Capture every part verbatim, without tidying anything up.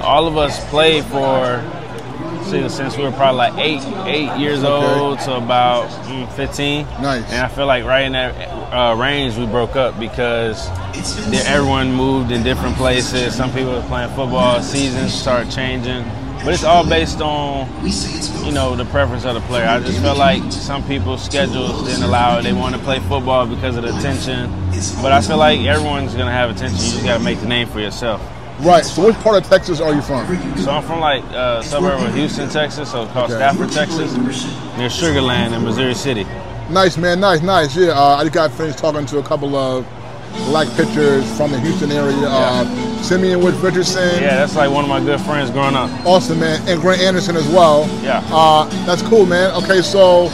all of us played for see, since we were probably like eight eight years Okay. old to about mm, fifteen. Nice. And I feel like right in that uh, range we broke up because there, everyone moved in different places. Some people were playing football, seasons start changing. But it's all based on, you know, the preference of the player. I just felt like some people's schedules didn't allow it. They want to play football because of the attention. But I feel like everyone's going to have attention. You just got to make the name for yourself. Right. So which part of Texas are you from? So I'm from like a suburb of Houston, Texas, so it's called Okay. Stafford, Texas, near Sugar Land in Missouri City. Nice, man. Nice, nice. Yeah, uh, I just got finished talking to a couple of black pitchers from the Houston area. Uh, Simeon Woods Richardson. Yeah, that's like one of my good friends growing up. Awesome, man. And Grant Anderson as well. Yeah. Uh, that's cool, man. Okay, so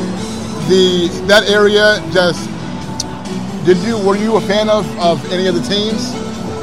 the that area just did you were you a fan of, of any of the teams?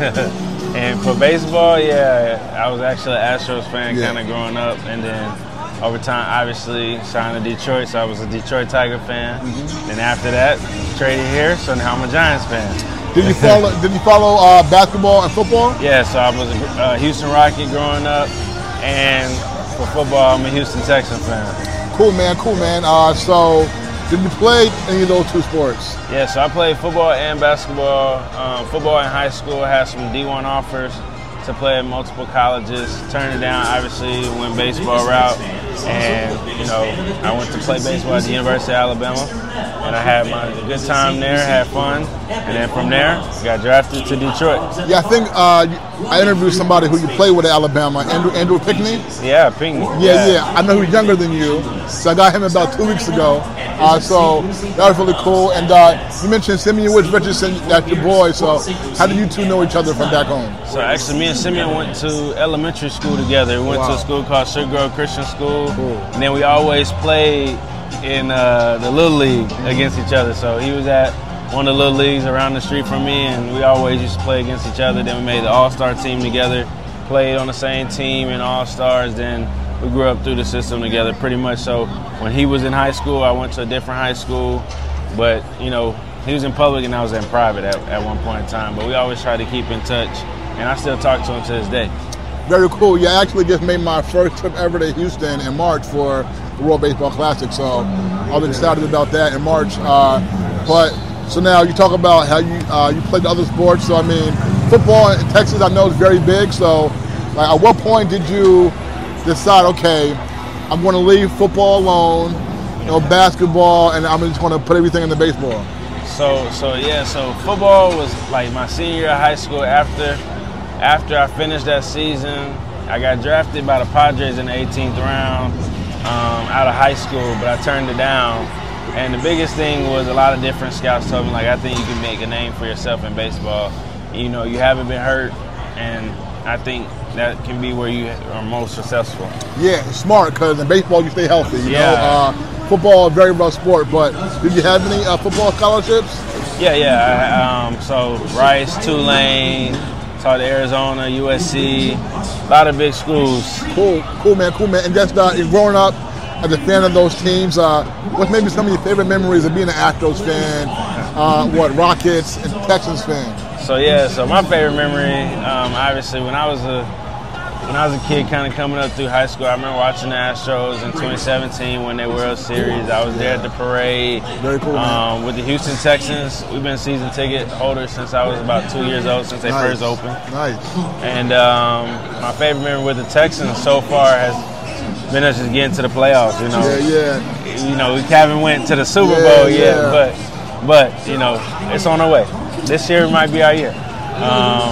And for baseball, yeah, I was actually an Astros fan Yeah. kind of growing up. And then over time, obviously, signed to Detroit, so I was a Detroit Tiger fan. Mm-hmm. Then after that, traded here, so now I'm a Giants fan. Did you follow did you follow uh, basketball and football? Yeah, so I was a uh, Houston Rocket growing up. And for football, I'm a Houston Texan fan. Cool, man. Cool, man. Uh, so did you play any of those two sports? Yeah, so I played football and basketball. Um, football in high school, had some D one offers to play at multiple colleges. Turned it down, obviously, went baseball route. And, you know, I went to play baseball at the University of Alabama. And I had my good time there, had fun. And then from there, got drafted to Detroit. Yeah, I think uh, I interviewed somebody who you played with at Alabama, Andrew Andrew Pickney. Yeah, Pinckney. Yeah, yeah. I know he's younger than you, so I got him about two weeks ago. Uh, so that was really cool. And uh, you mentioned Simeon Woods Richardson, that's your boy. So how did you two know each other from back home? So actually, me and Simeon went to elementary school together. We went Wow. to a school called Sugar Grove Christian School. Cool. And then we always played in uh, the Little League against each other. So he was at one of the Little Leagues around the street from me, and we always used to play against each other. Then we made the All-Star team together, played on the same team in All-Stars. Then we grew up through the system together pretty much. So when he was in high school, I went to a different high school. But, you know, he was in public and I was in private at, at one point in time. But we always tried to keep in touch, and I still talk to him to this day. Very cool. Yeah, I actually just made my first trip ever to Houston in March for the World Baseball Classic. So I was excited about that in March. Uh, but so now you talk about how you uh, you played other sports. So I mean, football in Texas I know is very big. So like, at what point did you decide, okay, I'm going to leave football alone, you know, basketball, and I'm just going to put everything into baseball? So, so yeah, so football was like my senior year of high school. After, after I finished that season, I got drafted by the Padres in the eighteenth round um, out of high school, but I turned it down. And the biggest thing was a lot of different scouts told me, like, I think you can make a name for yourself in baseball. You know, you haven't been hurt, and I think that can be where you are most successful. Yeah, smart, because in baseball you stay healthy. You Yeah. know, uh, football is a very rough sport. But did you have any uh, football scholarships? Yeah, yeah. I, um, so Rice, Tulane, taught at Arizona, U S C, a lot of big schools. Cool, cool, man, cool, man. And just uh, in growing up as a fan of those teams, uh, what's maybe some of your favorite memories of being an Astros fan, uh, what, Rockets and Texans fan? So yeah, so my favorite memory, um, obviously, when I was a when I was a kid, kind of coming up through high school, I remember watching the Astros in twenty seventeen when they were World Series. I was there at the parade. Very cool, man. Um, with the Houston Texans, we've been season ticket holders since I was about two years old, since they Nice. first opened. Nice. And um, my favorite memory with the Texans so far has been us just getting to the playoffs. You know, Yeah, yeah. you know, we haven't went to the Super Yeah, Bowl yet, yeah. but but you know, it's on our way. This year might be our year. Um,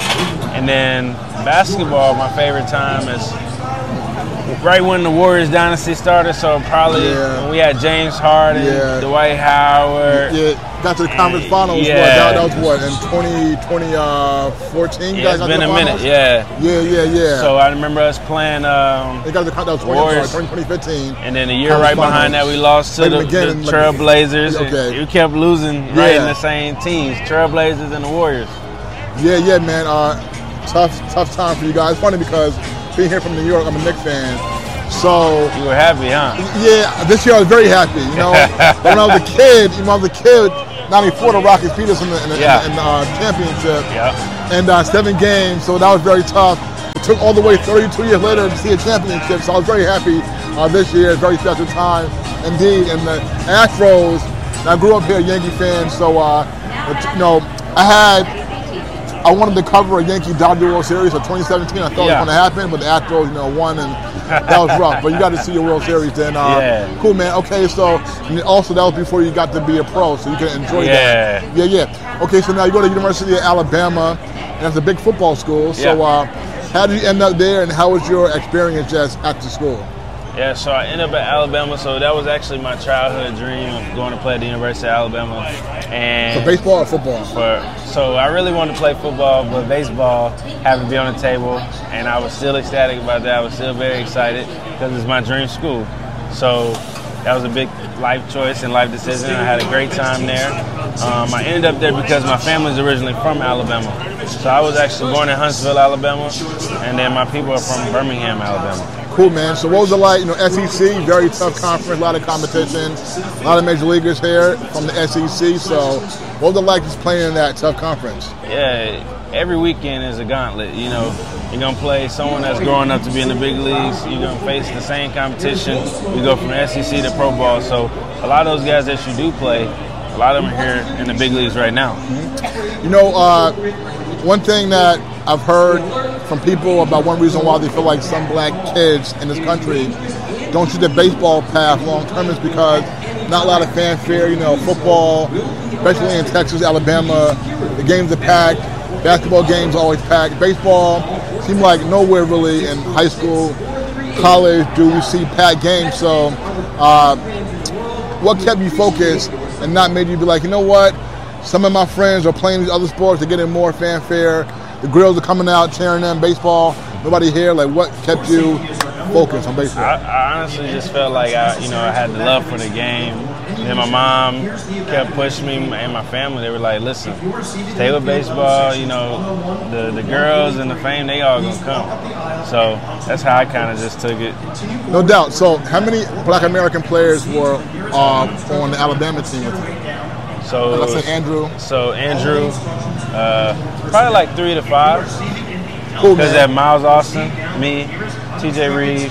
and then basketball, my favorite time is right when the Warriors dynasty started. So probably Yeah. when we had James Harden, Yeah. Dwight Howard. Yeah, got to the conference finals. Yeah. What, that, that was what, in twenty, twenty fourteen? Yeah, it's been a minute. Yeah. Yeah, yeah, yeah. So I remember us playing. Um, they got to the that was twenty, Warriors. sorry, twenty fifteen. And then a year Conference right behind finals. that, we lost to Played the, them again the in, like, Trailblazers. okay. We kept losing right in Yeah. the same teams, Trailblazers and the Warriors. Yeah, yeah, man. Uh, tough, tough time for you guys. Funny because being here from New York, I'm a Knicks fan. So You were happy, huh? yeah, this year I was very happy. You know, but when I was a kid, when I was a kid, ninety-four the Rockets beat us in the, in the, Yeah. in the uh, championship. Yep. And uh, seven games, so that was very tough. The took all the way thirty-two years later to see a championship. So I was very happy uh, this year. It's a very special time indeed. And the Astros, I grew up here a Yankee fan, so uh, you know, I had. I wanted to cover a Yankee-Dodger World Series for twenty seventeen. I thought yeah. it was going to happen, but the Astros, you know, won, and that was rough. But you got to see a World Series then. Uh, yeah. Cool, man. Okay, so also that was before you got to be a pro, so you can enjoy yeah. that. Yeah, yeah. Okay, so now you go to University of Alabama, and that's a big football school. So yeah. uh, how did you end up there, and how was your experience just at the school? Yeah, so I ended up at Alabama. So that was actually my childhood dream of going to play at the University of Alabama. And for baseball or football? For, so I really wanted to play football, but baseball happened to be on the table, and I was still ecstatic about that. I was still very excited because it's my dream school. So that was a big life choice and life decision. I had a great time there. Um, I ended up there because my family's originally from Alabama. So I was actually born in Huntsville, Alabama, and then my people are from Birmingham, Alabama. Cool, man. So what was it like? You know, S E C, very tough conference, a lot of competition, a lot of major leaguers here from the S E C. So what was it like just playing in that tough conference? Yeah, every weekend is a gauntlet. You know, you're going to play someone that's growing up to be in the big leagues. You're going to face the same competition. You go from the S E C to pro ball. So a lot of those guys that you do play, a lot of them are here in the big leagues right now. Mm-hmm. You know, uh, one thing that I've heard from people about one reason why they feel like some black kids in this country don't see the baseball path long term is because not a lot of fanfare. You know, football, especially in Texas, Alabama, the games are packed. Basketball games are always packed. Baseball seems like nowhere really in high school, college do we see packed games. So, uh, what kept you focused and not made you be like, you know what? Some of my friends are playing these other sports, they're getting more fanfare. The grills are coming out, cheering them. Baseball, nobody here. Like, what kept you focused on baseball? I, I honestly just felt like I, you know, I had the love for the game. And my mom kept pushing me, and my family. They were like, "Listen, stay with baseball. You know, the the girls and the fame, they all gonna come." So that's how I kind of just took it. No doubt. So, how many Black American players were um, on the Alabama team with you? So like I said, Andrew. So Andrew, uh, probably like three to five. Cool, because man. that Miles Austin, me, T J Reeves,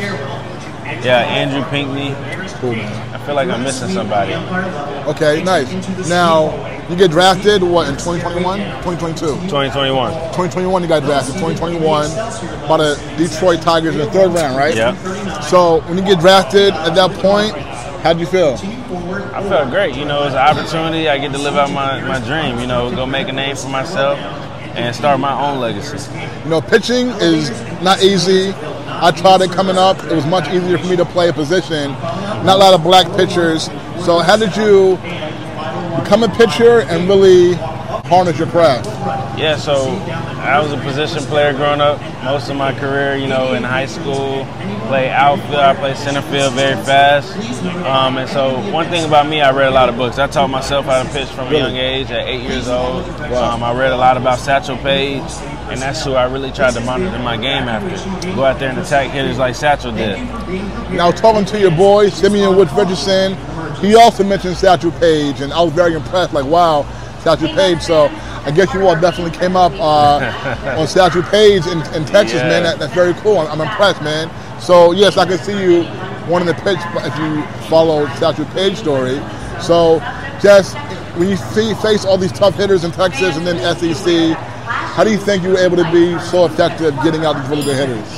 yeah, Andrew Pinckney. Cool, man. I feel like I'm missing somebody. Okay, nice. Now, you get drafted, what, in twenty twenty-one? twenty twenty-two? twenty twenty-one. twenty twenty-one you got drafted. twenty twenty-one by the Detroit Tigers in the third round, right? Yeah. So, when you get drafted at that point, how'd you feel? I felt great. You know, it's an opportunity. I get to live out my, my dream, you know, go make a name for myself and start my own legacy. You know, pitching is not easy. I tried it coming up. It was much easier for me to play a position. Not a lot of black pitchers. So how did you become a pitcher and really harness your craft? Yeah, so I was a position player growing up most of my career, you know, in high school. Played outfield, I played center field very fast. Um, and so one thing about me, I read a lot of books. I taught myself how to pitch from a young age at eight years old. Um, I read a lot about Satchel Paige, and that's who I really tried to monitor my game after. Go out there and attack hitters like Satchel did. Now, talking to your boy, Simeon Woods Richardson, he also mentioned Satchel Paige, and I was very impressed, like, wow, Satchel Paige. So I guess you all definitely came up uh, on Satchel Paige in, in Texas, yeah. man. That, that's very cool. I'm, I'm impressed, man. So, yes, I can see you wanting to pitch if you follow Satchel Paige's story. So, just when you see, face all these tough hitters in Texas and then S E C, how do you think you were able to be so effective getting out these really good hitters?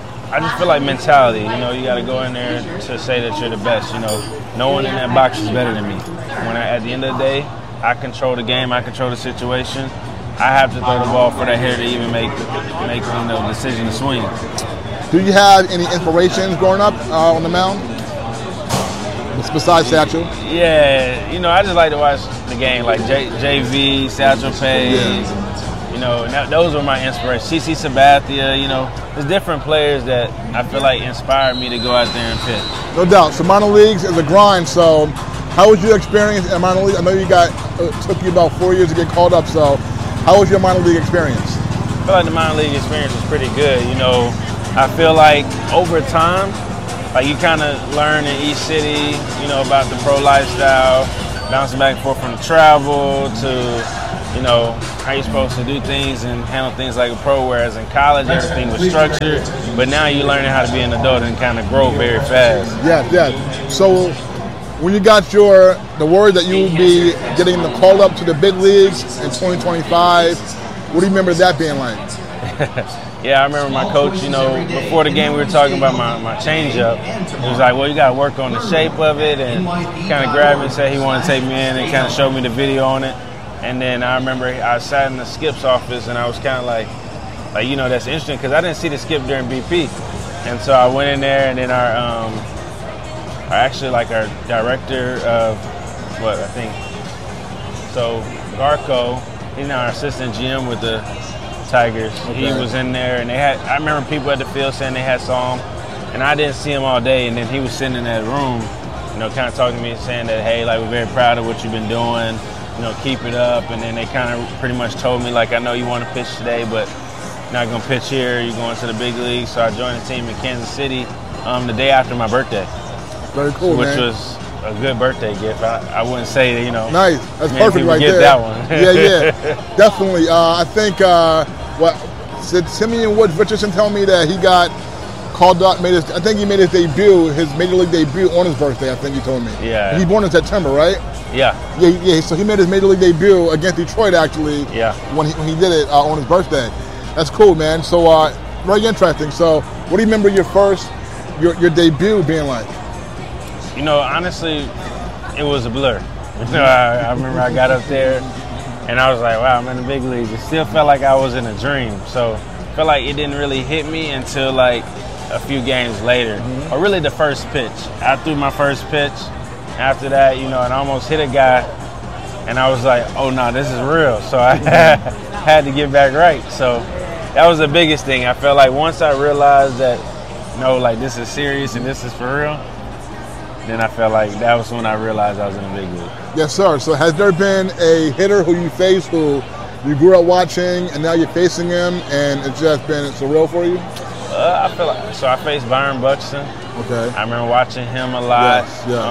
I just feel like mentality. You know, you got to go in there to say that you're the best. You know, no one in that box is better than me. When I, at the end of the day, I control the game, I control the situation. I have to throw the ball for that hitter to even make make you know, the decision to swing. Do you have any inspirations growing up uh, on the mound? Besides Satchel? Yeah, you know, I just like to watch the game, like J- JV, Satchel Paige. Yeah. You know, and that, those were my inspirations. C C Sabathia, you know, there's different players that I feel like inspired me to go out there and pitch. No doubt. So minor leagues is a grind. So how was your experience in minor league? I know you got, it took you about four years to get called up. So how was your minor league experience? I feel like the minor league experience was pretty good. You know, I feel like over time, like you kind of learn in each city, you know, about the pro lifestyle, bouncing back and forth from the travel to you know, how you're supposed to do things and handle things like a pro, whereas in college everything was structured, but now you're learning how to be an adult and kind of grow very fast. Yeah, yeah. So when you got your, the word that you would be getting the call up to the big leagues in twenty twenty-five, what do you remember that being like? Yeah, I remember my coach, you know, before the game we were talking about my, my changeup. He was like, well, you got to work on the shape of it, and he kind of grabbed me and said he wanted to take me in and kind of showed me the video on it. And then I remember I sat in the skip's office and I was kind of like, like, you know, that's interesting because I didn't see the skip during B P. And so I went in there, and then our, um, our actually like our director of, what, I think, so Garco, he's now our assistant G M with the Tigers. Okay. He was in there, and they had, I remember people at the field saying they had saw him, and I didn't see him all day, and then he was sitting in that room, you know, kind of talking to me, saying that, hey, like, we're very proud of what you've been doing, you know, keep it up. And then they kind of pretty much told me, like, I know you want to pitch today, but you're not going to pitch here, you're going to the big league. So I joined the team in Kansas City um, the day after my birthday. Very cool, which man. was a good birthday gift. I, I wouldn't say that, you know. Nice. That's perfect right get there. That one. Yeah, yeah. Definitely. Uh, I think, uh, what, did Simeon Woods Richardson tell me that he got called up, made his, I think he made his debut, his major league debut on his birthday, I think he told me. Yeah. He's born in September, right? Yeah. Yeah, yeah. So he made his major league debut against Detroit, actually, yeah. when, he, when he did it uh, on his birthday. That's cool, man. So, uh, very interesting. So, what do you remember your first, your, your debut being like? You know, honestly, it was a blur. You know, I, I remember I got up there and I was like, wow, I'm in the big leagues. It still felt like I was in a dream. So I felt like it didn't really hit me until like a few games later, mm-hmm. or really the first pitch. I threw my first pitch. After that, you know, and I almost hit a guy, and I was like, oh no, this is real. So I had to get back right. So that was the biggest thing. I felt like once I realized that, no, like this is serious and this is for real, then I felt like that was when I realized I was in the big league. Yes, sir. So has there been a hitter who you faced who you grew up watching and now you're facing him and it's just been surreal for you? Uh, I feel like, so I faced Byron Buxton. Okay. I remember watching him a lot. Yes, yes.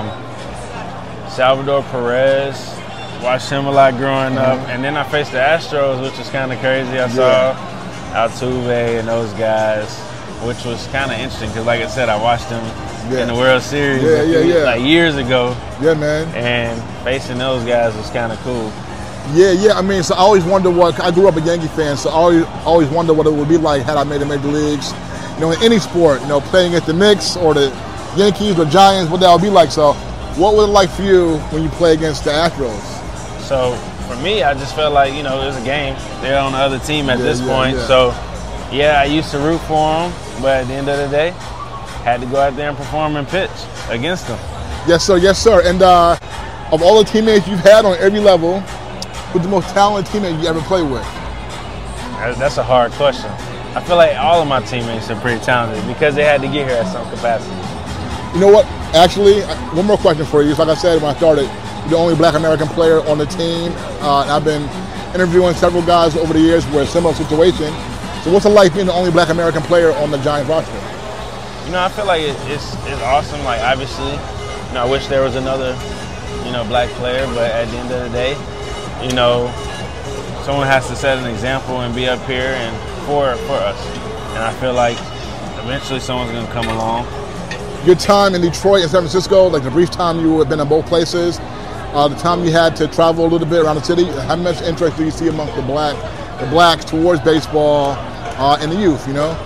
Um, Salvador Perez, watched him a lot growing mm-hmm. up. And then I faced the Astros, which was kind of crazy. I saw yeah. Altuve and those guys, which was kind of interesting because, like I said, I watched them yeah. in the World Series yeah, yeah, yeah. like years ago. Yeah, man. And facing those guys was kind of cool. Yeah, yeah. I mean, so I always wonder what, I grew up a Yankee fan, so I always, always wonder what it would be like had I made the major leagues. You know, in any sport, you know, playing at the Knicks or the Yankees or Giants, what that would be like. So what was it like for you when you play against the Astros? So for me, I just felt like, you know, it was a game. They're on the other team at yeah, this yeah, point. Yeah. So, yeah, I used to root for them, but at the end of the day, had to go out there and perform and pitch against them. Yes, sir. Yes, sir. And uh, of all the teammates you've had on every level, who's the most talented teammate you ever played with? That's a hard question. I feel like all of my teammates are pretty talented because they had to get here at some capacity. You know what? Actually, one more question for you. Like I said when I started, you're the only Black American player on the team. Uh, and I've been interviewing several guys over the years where a similar situation. So what's it like being the only Black American player on the Giants roster? You know, I feel like it, it's it's awesome. Like, obviously, you know, I wish there was another, you know, black player, but at the end of the day, you know, someone has to set an example and be up here and for for us. And I feel like eventually someone's going to come along. Your time in Detroit and San Francisco, like the brief time you have been in both places, uh, the time you had to travel a little bit around the city, how much interest do you see amongst the black, the blacks towards baseball uh, and the youth, you know?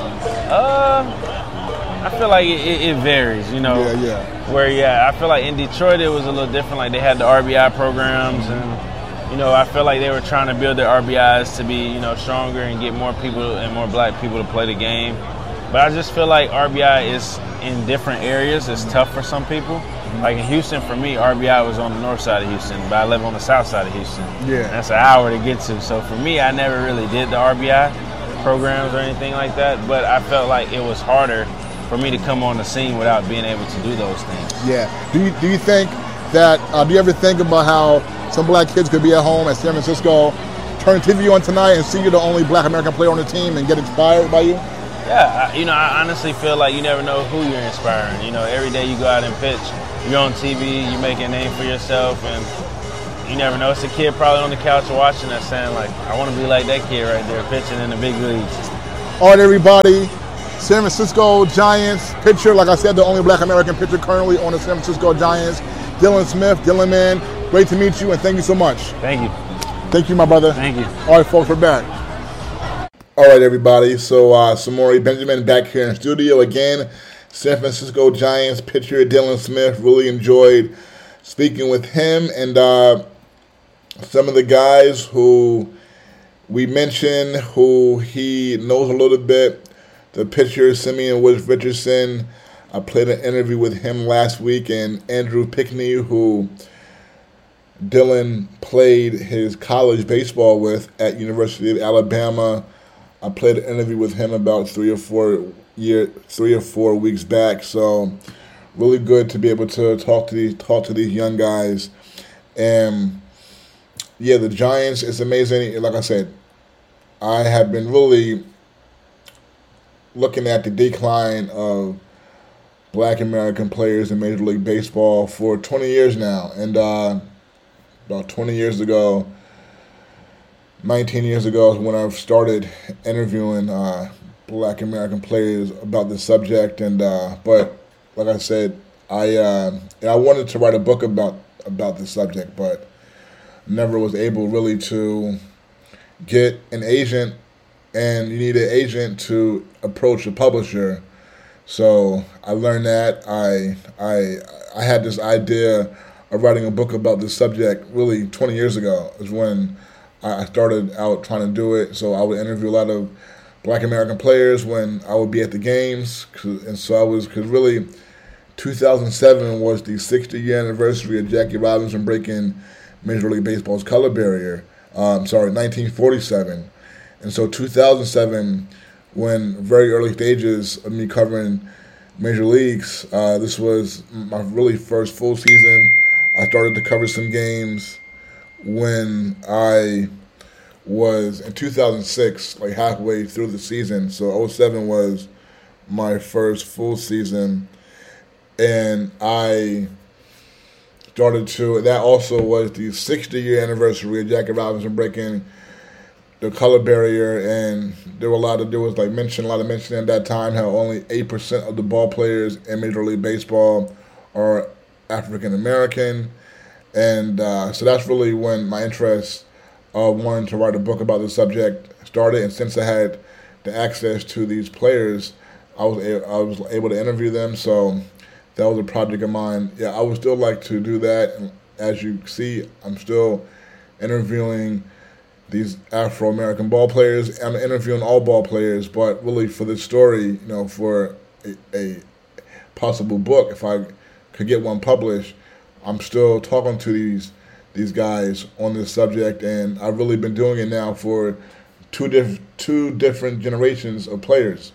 Uh, I feel like it, it varies, you know. Yeah, yeah. Where, yeah, I feel like in Detroit it was a little different. Like they had the R B I programs and, you know, I feel like they were trying to build their R B Is to be, you know, stronger and get more people and more black people to play the game. But I just feel like R B I is in different areas. It's tough for some people. Like in Houston, for me, R B I was on the north side of Houston, but I live on the south side of Houston. Yeah. And that's an hour to get to. So for me, I never really did the R B I programs or anything like that, but I felt like it was harder for me to come on the scene without being able to do those things. Yeah. Do you, do you think that, uh, do you ever think about how some black kids could be at home at San Francisco, turn T V on tonight and see you're the only Black American player on the team and get inspired by you? Yeah, I, you know, I honestly feel like you never know who you're inspiring. You know, every day you go out and pitch, you're on T V, you make a name for yourself, and you never know. It's a kid probably on the couch watching us saying, like, I want to be like that kid right there pitching in the big leagues. All right, everybody. San Francisco Giants pitcher, like I said, the only Black American pitcher currently on the San Francisco Giants, Dylan Smith. Dylan, man, great to meet you, and thank you so much. Thank you. Thank you, my brother. Thank you. All right, folks, we're back. All right, everybody. So, uh, Samori Benjamin back here in the studio again. San Francisco Giants pitcher Dylan Smith. Really enjoyed speaking with him and uh, some of the guys who we mentioned, who he knows a little bit. The pitcher, Simeon Woods Richardson. I played an interview with him last week, and Andrew Pickney, who Dylan played his college baseball with at University of Alabama. I played an interview with him about three or four year, three or four weeks back. So, really good to be able to talk to these talk to these young guys. And yeah, the Giants, it's amazing. Like I said, I have been really looking at the decline of Black American players in Major League Baseball for twenty years now. And uh, about twenty years ago, nineteen years ago is when I started interviewing uh, Black American players about this subject. And uh, but like I said, I uh, and I wanted to write a book about about this subject, but never was able really to get an agent. And you need an agent to approach a publisher. So I learned that. I I I had this idea of writing a book about this subject really twenty years ago is when I started out trying to do it. So I would interview a lot of Black American players when I would be at the games. And so I was, because really two thousand seven was the sixty-year anniversary of Jackie Robinson breaking Major League Baseball's color barrier. Um, sorry, nineteen forty-seven. And so two thousand seven, when very early stages of me covering Major Leagues, uh, this was my really first full season. I started to cover some games when I was in two thousand six, like halfway through the season. So oh seven was my first full season. And I started to, that also was the sixty-year anniversary of Jackie Robinson breaking the color barrier, and there were a lot of there was like mention a lot of mention at that time how only eight percent of the ball players in Major League Baseball are African American, and uh, so that's really when my interest of wanting to write a book about the subject started. And since I had the access to these players, I was a- I was able to interview them. So that was a project of mine. Yeah, I would still like to do that. And as you see, I'm still interviewing these Afro-American ball players. I'm interviewing all ball players, but really for this story, you know, for a, a possible book, if I could get one published, I'm still talking to these these guys on this subject, and I've really been doing it now for two diff- two different generations of players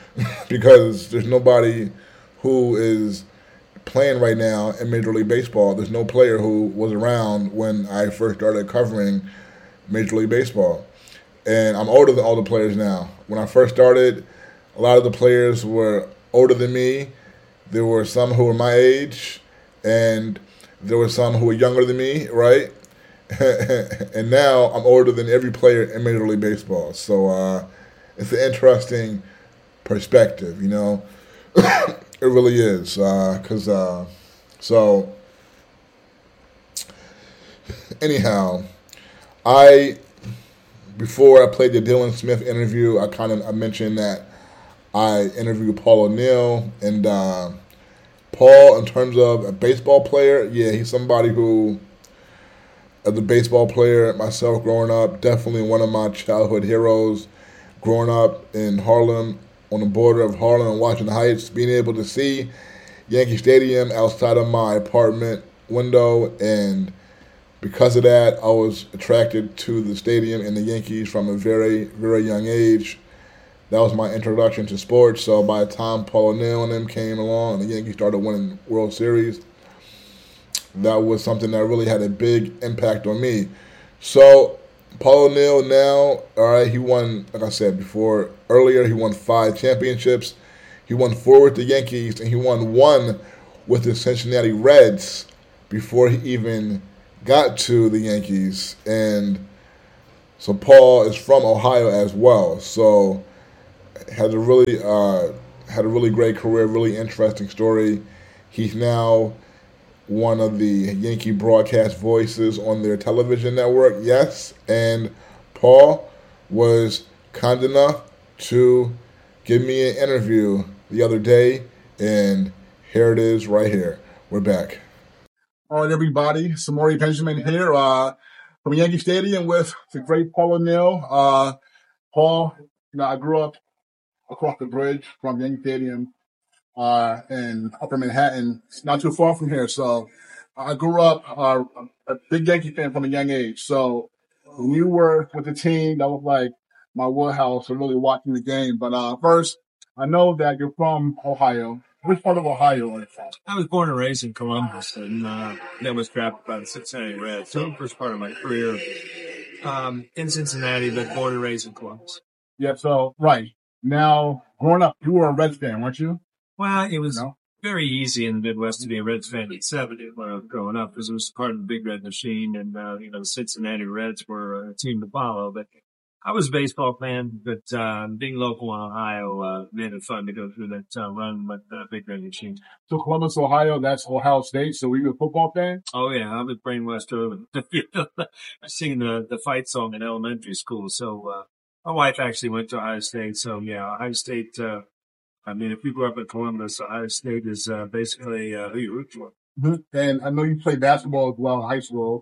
because there's nobody who is playing right now in Major League Baseball. There's no player who was around when I first started covering Major League Baseball. And I'm older than all the players now. When I first started, a lot of the players were older than me. There were some who were my age, and there were some who were younger than me, right? And now I'm older than every player in Major League Baseball. So uh, it's an interesting perspective, you know? It really is. Because, uh, uh, so, anyhow, I, before I played the Dylan Smith interview, I kind of I mentioned that I interviewed Paul O'Neill. And uh, Paul, in terms of a baseball player, yeah, he's somebody who, as a baseball player myself growing up, definitely one of my childhood heroes. Growing up in Harlem, on the border of Harlem and Washington Heights, being able to see Yankee Stadium outside of my apartment window, and because of that, I was attracted to the stadium and the Yankees from a very, very young age. That was my introduction to sports. So by the time Paul O'Neill and them came along and the Yankees started winning World Series, that was something that really had a big impact on me. So Paul O'Neill now, all right, he won, like I said before, earlier, he won five championships. He won four with the Yankees, and he won one with the Cincinnati Reds before he even got to the Yankees, and so Paul is from Ohio as well. So has a really uh, had a really great career, really interesting story. He's now one of the Yankee broadcast voices on their television network. Yes, and Paul was kind enough to give me an interview the other day, and here it is right here. We're back. All right, everybody. Samori Benjamin here uh, from Yankee Stadium with the great Paul O'Neill. Uh, Paul, you know, I grew up across the bridge from Yankee Stadium uh, in Upper Manhattan, not too far from here. So I grew up uh, a big Yankee fan from a young age. So when you were with the team, that was like my wheelhouse for really watching the game. But uh, first, I know that you're from Ohio. Which part of Ohio are you from? I was born and raised in Columbus, and uh, then was drafted by the Cincinnati Reds. So the first part of my career um, in Cincinnati, but born and raised in Columbus. Yeah, so, right. Now, growing up, you were a Reds fan, weren't you? Well, it was No? very easy in the Midwest to be a Reds fan in the seventies when I was growing up, because it was part of the Big Red Machine, and uh, you know the Cincinnati Reds were a team to follow. But I was a baseball fan, but uh, being local in Ohio uh, made it fun to go through that uh, run with the Big Red Machine. So Columbus, Ohio, that's Ohio State. So were you a football fan? Oh yeah, I was brainwashed over. I sing the the fight song in elementary school. So uh, my wife actually went to Ohio State. So yeah, Ohio State. Uh, I mean, if you grew up in Columbus, Ohio State is uh, basically uh, who you root for. Mm-hmm. And I know you played basketball as well in high school.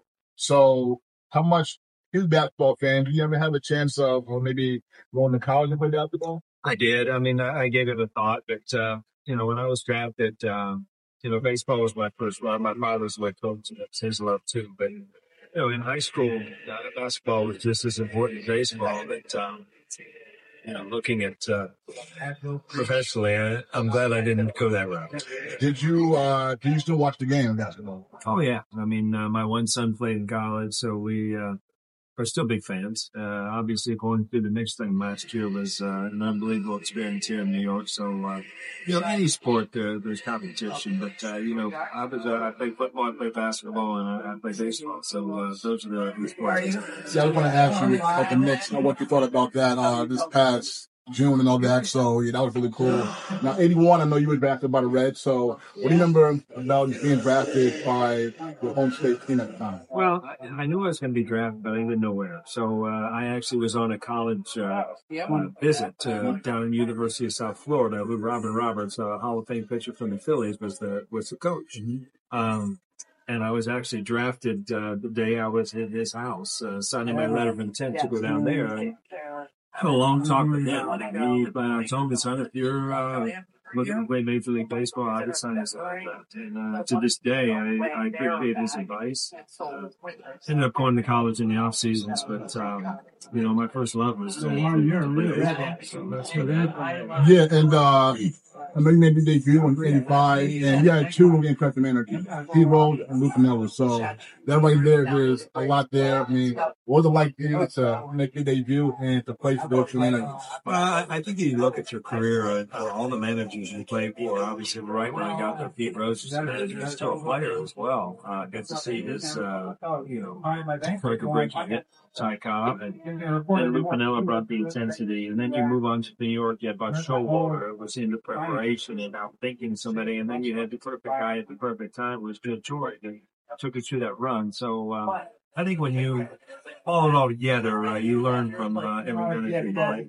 So how much is basketball fan? Do you ever have a chance of, or maybe going to college and play basketball? I did. I mean, I, I gave it a thought, but uh, you know, when I was drafted, um, you know, baseball was my first love. My father's my coach, and it's his love too. But you know, in high school, uh, basketball was just as important as baseball. But um, you know, looking at uh, professionally, I, I'm glad I didn't go that route. Did you uh, did you still watch the game of basketball? Oh yeah, I mean, uh, my one son played in college, so we uh, are still big fans. Uh, obviously, going through the Knicks thing last year was uh, an unbelievable experience here in New York. So, uh, you know, any sport uh, there's competition, but uh, you know, I was uh, I played football, I played basketball, and I, I played baseball. So uh, those are the, the sports. See, I was going to ask you about the Knicks and what you thought about that uh, this past June and all that. So yeah, that was really cool. Now, eighty-one, I know you were drafted by the Reds. So what do you remember about being drafted by your home state team at the time? Well, I, I knew I was going to be drafted, but I didn't know where. So uh, I actually was on a college uh, visit uh, down in the University of South Florida with Robin Roberts, a Hall of Fame pitcher from the Phillies, was the was the coach. Mm-hmm. Um, and I was actually drafted uh, the day I was in his house, uh, signing my letter of intent to go down there. And had a long talk with him. He uh, told me, son, if you're uh, looking to play Major League Baseball, I would sign this contract. And uh, to this day, I, I appreciate his advice. Uh, ended up going to college in the off seasons, but um, you know, my first love was to, to, to play baseball. So that's what happened. Yeah, and uh, I know you made your debut in eighty-five, and you had two impressive managers, Pete Rose and Lou Piniella. So that right there is a lot there. I mean, what was it like for you to make your debut and to play for those two managers? Well, I, I think you look at your career, uh, uh, all the managers you played for, obviously right when I got there, Pete Rose was a manager, he's still a player as well. I uh, got to see his, uh, you know, record-breaking hit, Ty Cobb, and, and Lou Piniella brought the intensity. And then you move on to New York, you had Buck Showalter, it was in the preparation and out thinking somebody, and then you had the perfect guy at the perfect time, was Bill George, and took us through that run. So um, I think when you all it all together, uh, you learn from uh, every minute you play.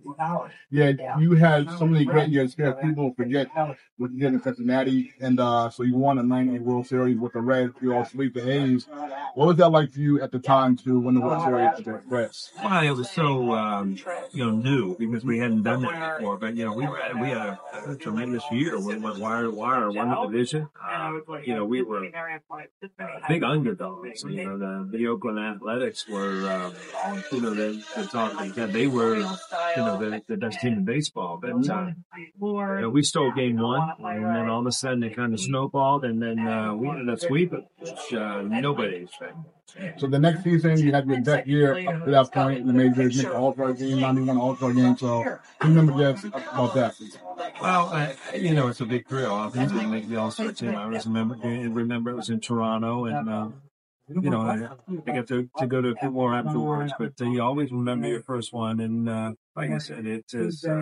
Yeah, you had so many great years here. People forget what you did in Cincinnati, and uh, so you won a ninety World Series with the Reds. You all sweep the A's. What was that like for you at the time to win the World Series with the Reds? Well, it was so um, you know new because we hadn't done that before. But you know, we were, we had a, a tremendous year. We went wire to wire, won the division. Uh, you know, we were big underdogs. You know, the, the Oakland Athletics were. Uh, You know, the, the talk like that. They were, you know, the, the best team in baseball. But, uh, you know, we stole game one, and then all of a sudden it kind of snowballed, and then uh, we ended up sweeping, which uh, nobody expected. So the next season, you had your best year up to that point in the majors, make the All-Star game, ninety-one All-Star game. So remember just about that season. Well, I, you know, it's a big thrill. Obviously, to make the All-Star team. I always remember, remember it was in Toronto, and uh, you know, I, I got to, to go to a few more afterwards, but uh, you always remember your first one. And uh, like I said, it is. Uh,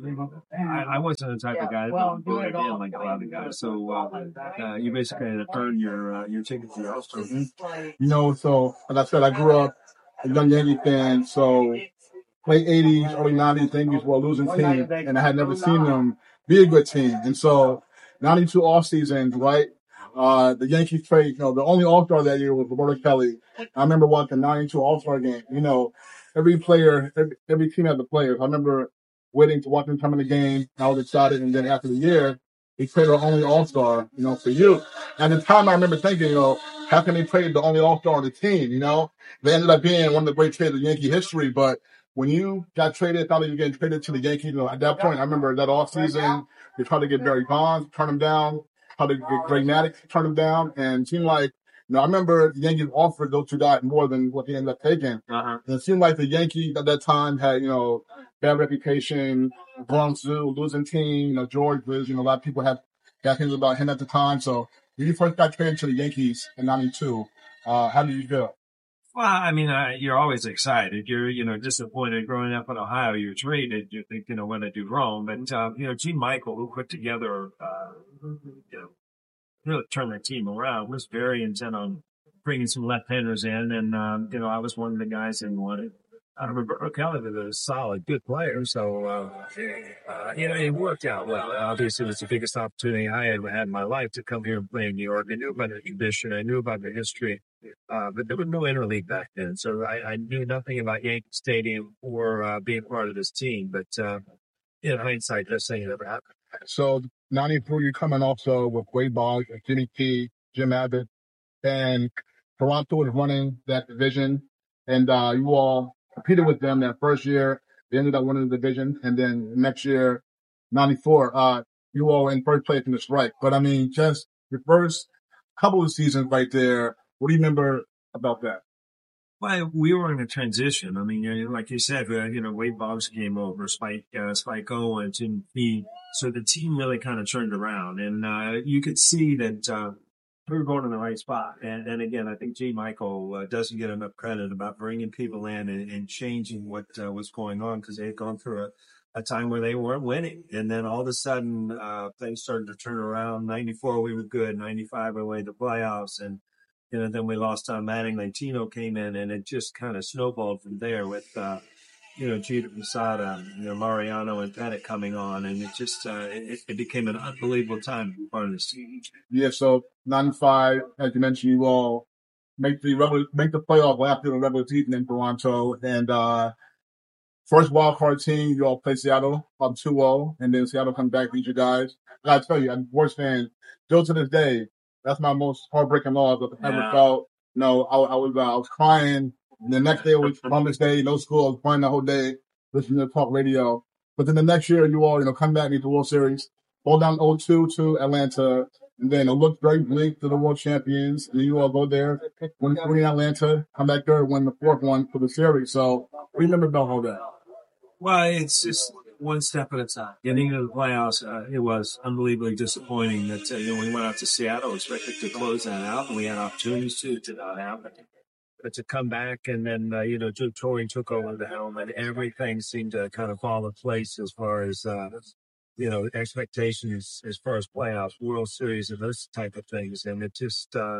I, I wasn't the type of guy that would go again like a lot of guys. So uh, uh, you basically had to earn your uh, your ticket to the All-Star. You know, so like I said, I grew up a young Yankee fan, so late eighties, early nineties, Yankees were a losing team, and I had never seen them be a good team. And so, ninety-two off seasons, right? Uh, the Yankees trade, you know, the only All-Star that year was Roberto Kelly. I remember watching ninety-two All-Star game. You know, every player, every, every team had the players. I remember waiting to watch them come in the game. I was excited, and then after the year, he traded our only All-Star, you know, for you. And at the time, I remember thinking, you know, how can they trade the only All-Star on the team, you know? They ended up being one of the great trades of Yankee history, but when you got traded, thought you were getting traded to the Yankees, you know, at that point, I remember that off season, they tried to get Barry Bonds, turn him down, tried to get Greg Maddux, turn him down, and it seemed like, you know, I remember the Yankees offered those two guys more than what they ended up taking. Uh-huh. And it seemed like the Yankees at that time had, you know, bad reputation, Bronx Zoo, losing team, you know, George was, you know, a lot of people had got things about him at the time. So when you first got traded to the Yankees in ninety-two, uh, how did you feel? Well, I mean, uh, you're always excited. You're, you know, disappointed growing up in Ohio. You're traded. You think, you know, what I do wrong. But, uh, you know, Gene Michael, who put together, uh, you know, really turned the team around, was very intent on bringing some left-handers in. And, um, you know, I was one of the guys that wanted. Uh, Roberto Kelly was a solid, good player. So, uh, uh, you know, it worked out well. Obviously, it was the biggest opportunity I had had in my life to come here and play in New York. I knew about the tradition. I knew about the history. Uh, but there was no interleague back then. So I, I knew nothing about Yankee Stadium or uh, being part of this team. But uh, in hindsight, that's saying it never happened. So, ninety-four, you're coming also with Wade Boggs, Jimmy Key, Jim Abbott, and Toronto is running that division. And uh, you all competed with them that first year. They ended up winning the division. And then next year, ninety-four, uh, you all were in first place in the strike. But, I mean, just your first couple of seasons right there, what do you remember about that? Well, we were in a transition. I mean, you know, like you said, uh, you know, Wade Boggs came over, Spike, uh, Spike Owens, and he, so the team really kind of turned around. And uh, you could see that uh, we were going in the right spot. And, and again, I think Gene Michael uh, doesn't get enough credit about bringing people in and, and changing what uh, was going on, because they had gone through a, a time where they weren't winning. And then all of a sudden, uh, things started to turn around. ninety-four, we were good. ninety-five, we made the playoffs. And you know, then we lost Tom Mattingly. Tino came in, and it just kind of snowballed from there with, uh, you know, Jeter Posada, you know, Mariano and Pettit coming on, and it just uh, it, it became an unbelievable time to be part of this team. Yeah, so ninety-five, as you mentioned, you all make the regular, make the playoff after the regular season in Toronto, and uh, first wild card team, you all play Seattle up two oh, and then Seattle comes back, beat you guys. I gotta tell you, I'm a Warriors fan. Still to this day, that's my most heartbreaking loss I've ever Yeah. felt. You know, I, I was uh, I was crying. The next day was Columbus Day, no school. I was crying the whole day, listening to talk radio. But then the next year, you all, you know, come back and beat the World Series, fall down oh two to Atlanta, and then it looked very bleak to the world champions. And you all go there, win three in Atlanta, come back there, win the fourth one for the series. So, what do you remember about all that? Well, it's just one step at a time. Getting into the playoffs, uh, it was unbelievably disappointing that uh, you know we went out to Seattle, expected to close that out, and we had opportunities to. It did not happen. But to come back, and then uh, you know, Joe Torre took over the helm, and everything seemed to kind of fall in place as far as uh, you know expectations as far as playoffs, World Series, and those type of things. And it just. Uh,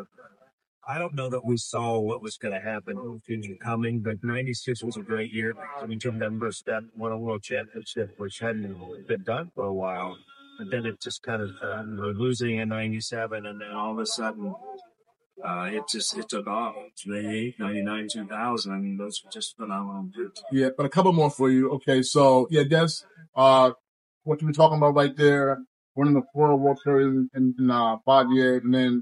I don't know that we saw what was going to happen coming, but ninety-six was a great year. I mean, Jim Denver stepped, won a world championship, which hadn't been done for a while. And then it just kind of, uh, we were losing in ninety-seven, and then all of a sudden, uh, it just, it took off. ninety-eight, ninety-nine, two thousand. I mean, those were just phenomenal years. Yeah, but a couple more for you. Okay, so, yeah, that's uh, what you were talking about right there, winning the four World Series in, in uh, five years, and then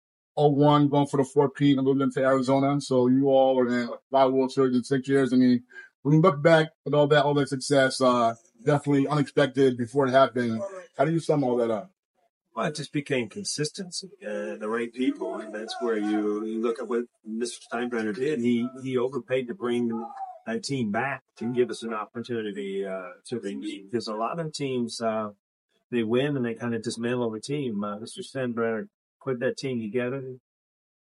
oh one going for the fourteenth and moving to Arizona. So you all are in five World Series in six years. I mean, when you look back at all that, all that success, uh, definitely unexpected before it happened. How do you sum all that up? Well, it just became consistency, uh, the right people, and that's where you, you look at what Mister Steinbrenner did. He he overpaid to bring that team back to give us an opportunity uh, to compete. Because a lot of teams, uh, they win and they kind of dismantle the team. Uh, Mister Steinbrenner put that team together,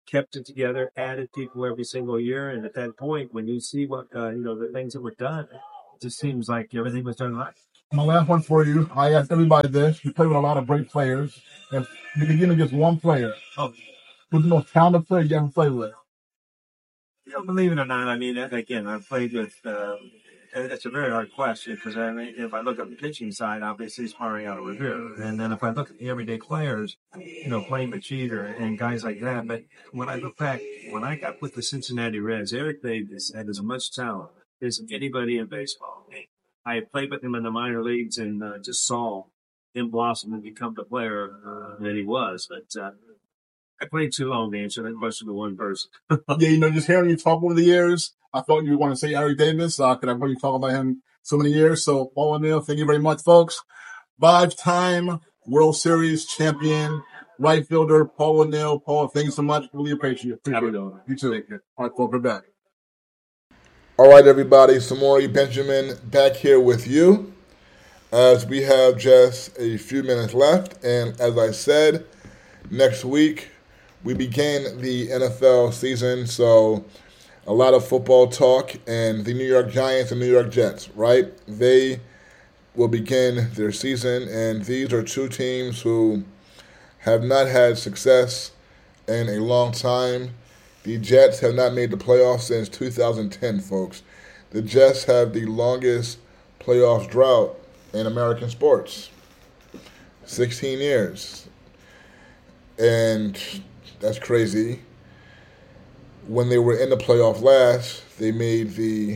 kept it together, added people every single year. And at that point, when you see what, uh, you know, the things that were done, it just seems like everything was done right. My last one for you. I asked everybody this. You play with a lot of great players. And you can give me just one player. Oh, Who's the most talented player you ever played with? you know, believe it or not, I mean, again, I've played with, uh, it's a very hard question because I mean, if I look at the pitching side, obviously it's Mariano Rivera. And then if I look at the everyday players, you know, playing with Jeter and guys like that. But when I look back, when I got with the Cincinnati Reds, Eric Davis had as much talent as anybody in baseball. I played with him in the minor leagues and uh, just saw him blossom and become the player uh, that he was. But uh, I played too long to answer that question to one person. Yeah, you know, just hearing you talk over the years, I thought you would want to say Eric Davis, because uh, I've heard you talk about him so many years. So, Paul O'Neill, thank you very much, folks. Five-time World Series champion, right fielder, Paul O'Neill. Paul, thank you so much. Really appreciate you. Appreciate it. You too. All right, folks, we're back. All right, everybody. Samori Benjamin back here with you as we have just a few minutes left. And as I said, next week we begin the N F L season. So a lot of football talk, and the New York Giants and New York Jets, right? They will begin their season, and these are two teams who have not had success in a long time. The Jets have not made the playoffs since two thousand ten, folks. The Jets have the longest playoff drought in American sports, sixteen years. And that's crazy. When they were in the playoff last, they made the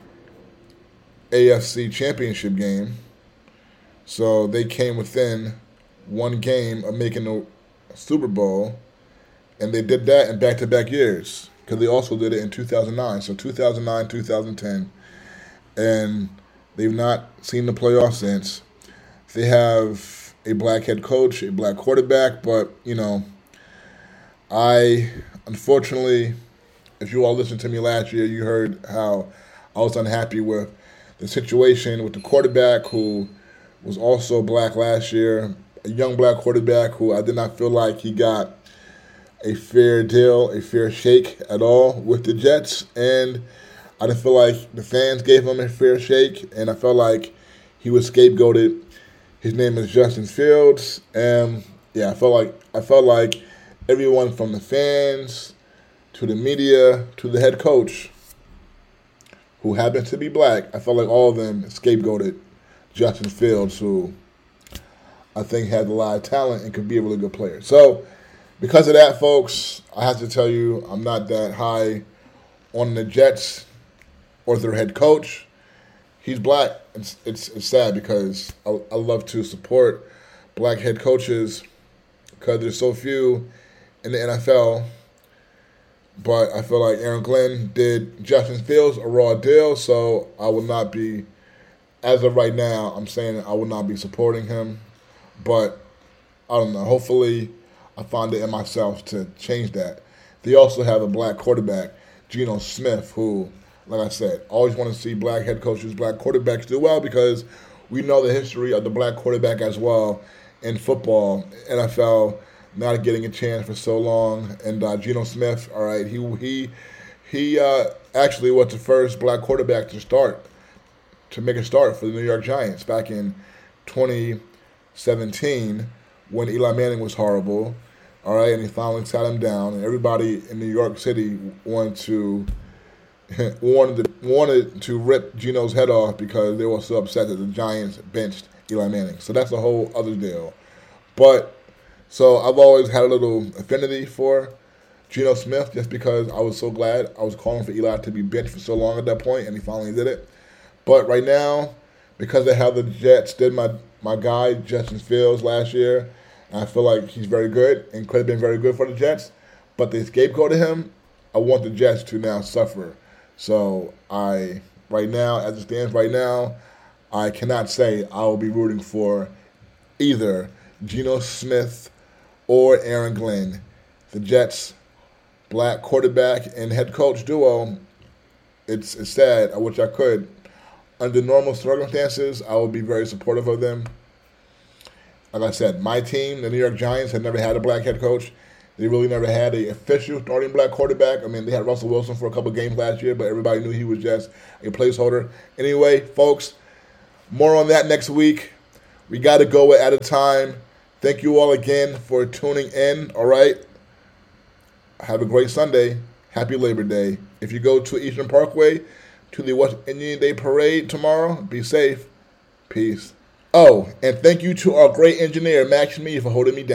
A F C Championship game. So they came within one game of making the Super Bowl. And they did that in back-to-back years because they also did it in two thousand nine. So two thousand nine, two thousand ten. And they've not seen the playoffs since. They have a black head coach, a black quarterback. But, you know, I, unfortunately, if you all listened to me last year, you heard how I was unhappy with the situation with the quarterback who was also black last year. A young black quarterback who I did not feel like he got a fair deal, a fair shake at all with the Jets. And I didn't feel like the fans gave him a fair shake. And I felt like he was scapegoated. His name is Justin Fields. And yeah, I felt like I felt like everyone from the fans to the media to the head coach, who happens to be black, I felt like all of them scapegoated Justin Fields, who I think had a lot of talent and could be a really good player. So because of that, folks, I have to tell you, I'm not that high on the Jets or their head coach. He's black. It's it's, it's sad because I, I love to support black head coaches because there's so few in the N F L. But I feel like Aaron Glenn did Justin Fields a raw deal, so I will not be, as of right now, I'm saying I will not be supporting him. But I don't know. Hopefully I find it in myself to change that. They also have a black quarterback, Geno Smith, who, like I said, always want to see black head coaches, black quarterbacks do well because we know the history of the black quarterback as well in football, N F L, not getting a chance for so long. And uh, Geno Smith, all right, he he he uh, actually was the first black quarterback to start, to make a start for the New York Giants back in twenty seventeen when Eli Manning was horrible, all right, and he finally sat him down, and everybody in New York City wanted to wanted to, wanted to rip Geno's head off because they were so upset that the Giants benched Eli Manning. So that's a whole other deal. But so I've always had a little affinity for Geno Smith just because I was so glad I was calling for Eli to be benched for so long at that point, and he finally did it. But right now, because of how the Jets did my, my guy, Justin Fields, last year, I feel like he's very good and could have been very good for the Jets, but they scapegoated him. I want the Jets to now suffer. So I, right now, as it stands right now, I cannot say I will be rooting for either Geno Smith or Aaron Glenn. The Jets' black quarterback and head coach duo, it's, it's sad. I wish I could. Under normal circumstances, I would be very supportive of them. Like I said, my team, the New York Giants, have never had a black head coach. They really never had a official starting black quarterback. I mean, they had Russell Wilson for a couple games last year, but everybody knew he was just a placeholder. Anyway, folks, more on that next week. We got to go at a time. Thank you all again for tuning in, all right? Have a great Sunday. Happy Labor Day. If you go to Eastern Parkway to the West Indian Day Parade tomorrow, be safe. Peace. Oh, and thank you to our great engineer, Max Schmee, for holding me down.